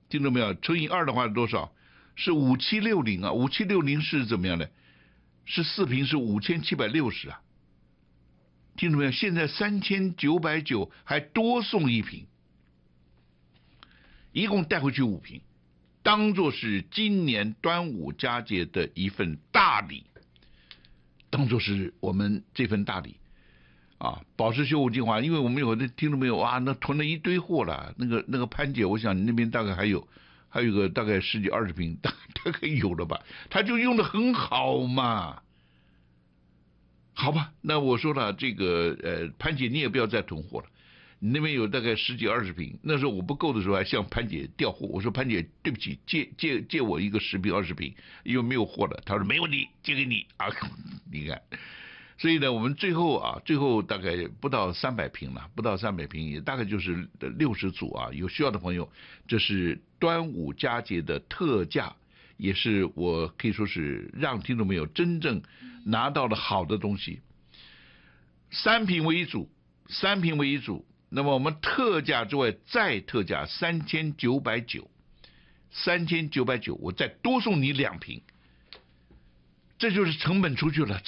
听到没有？乘以2的话是多少？是5760啊，5760是怎么样的？是4瓶是5760啊，听到没有？现在3990还多送1瓶，一共带回去5瓶，当作是今年端午佳节的一份大礼，当作是我们这份大礼啊！保湿修护精华，因为我们有的听到没有啊？那囤了一堆货了，那个潘姐，我想你那边大概还有个大概10几20瓶，大概有了吧？他就用的很好嘛。好吧，那我说了，这个潘姐你也不要再囤货了，你那边有大概10几20瓶，那时候我不够的时候还向潘姐调货，我说潘姐对不起，借我一个10瓶20瓶，因为没有货了，她说没问题，借给你啊，你看，所以呢，我们最后大概不到300瓶了，不到300瓶，也大概就是60组啊，有需要的朋友，这是端午佳节的特价。也是我可以说是让听众朋友真正拿到了好的东西，3瓶为一组，3瓶为一组。那么我们特价之外再特价3990，3990，我再多送你2瓶，这就是成本出去了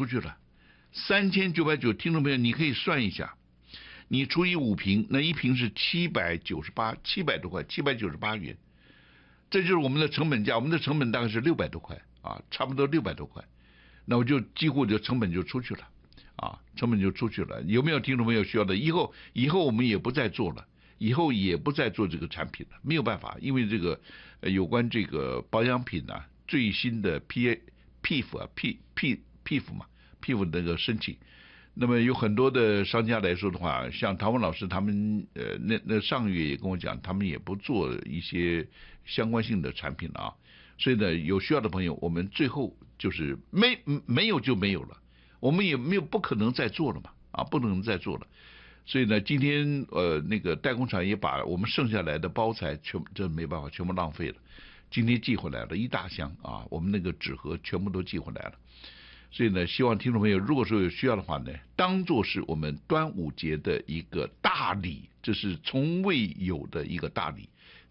，3990，听众朋友你可以算一下，你除以5瓶，那1瓶是798，700多块，798元。这就是我们的成本价，我们的成本大概是600多块啊，差不多600多块，那我就几乎就成本就出去了啊，成本就出去了。有没有听众朋友需要的？以后我们也不再做了，以后也不再做这个产品了，没有办法，因为这个有关这个保养品啊，最新的皮肤嘛，皮肤那个申请。那么有很多的商家来说的话，像唐文老师他们，那上个月也跟我讲，他们也不做一些相关性的产品了啊。所以呢，有需要的朋友，我们最后就是没有就没有了，我们也没有不可能再做了嘛，啊，不能再做了。所以呢，今天那个代工厂也把我们剩下来的包材这没办法全部浪费了，今天寄回来了一大箱啊，我们那个纸盒全部都寄回来了。所以呢，希望听众朋友如果说有需要的话呢，当作是我们端午节的一个大礼，这是从未有的一个大礼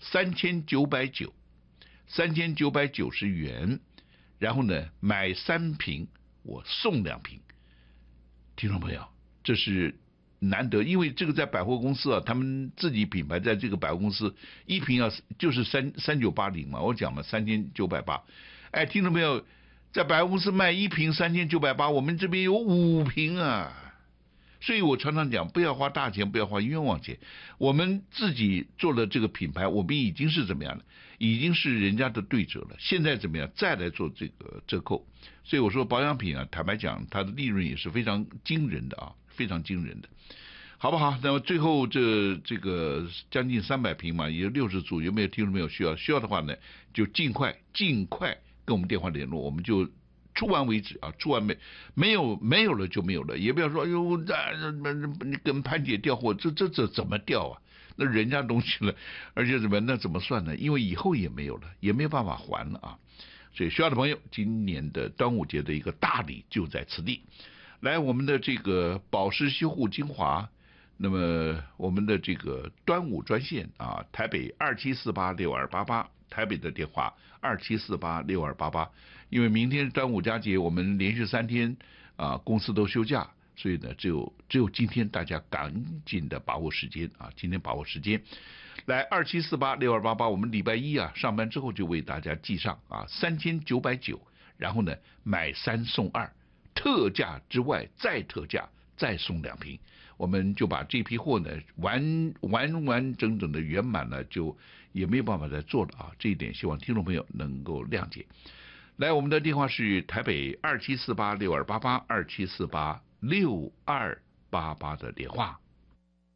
，3990元，然后呢买3瓶我送2瓶，听众朋友，这是难得，因为这个在百货公司啊，他们自己品牌在这个百货公司1瓶就是3980嘛，我讲嘛3980，哎，听众朋友。在百货公司卖1瓶3980，我们这边有5瓶啊，所以我常常讲，不要花大钱，不要花冤枉钱。我们自己做了这个品牌，我们已经是怎么样了？已经是人家的对折了。现在怎么样？再来做这个折扣。所以我说保养品啊，坦白讲，它的利润也是非常惊人的啊，非常惊人的，好不好？那么最后这个将近300瓶嘛，也有60组，有没有听众没有需要？需要的话呢，就尽快跟我们电话联络，我们就出完为止啊，出完没有了就没有了，也不要说哎呦，你跟潘姐调货，这怎么调啊？那人家东西了，而且那怎么算呢？因为以后也没有了，也没有办法还了啊。所以需要的朋友，今年的端午节的一个大礼就在此地。来，我们的这个保湿修护精华。那么我们的这个端午专线啊，台北27486288，台北的电话27486288。因为明天是端午佳节，我们连续3天啊公司都休假，所以呢只有今天大家赶紧的把握时间啊，今天把握时间。来27486288，我们礼拜一啊上班之后就为大家寄上啊3990，然后呢买3送2，特价之外再特价。再送2瓶，我们就把这批货呢完整的圆满了，就也没有办法再做了啊！这一点希望听众朋友能够谅解。来，我们的电话是台北27486288，27486288的电话。